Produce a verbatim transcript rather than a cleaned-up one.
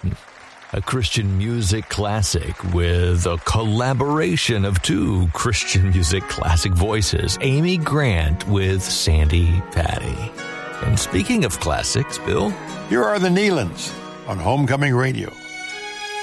a Christian music classic with a collaboration of two Christian music classic voices, Amy Grant with Sandi Patty. And speaking of classics, Bill, here are the Nealons on Homecoming Radio.